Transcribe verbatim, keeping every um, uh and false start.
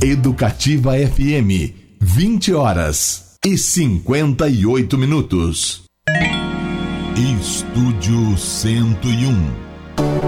Educativa F M, vinte horas e cinquenta e oito minutos. Estúdio cento e um.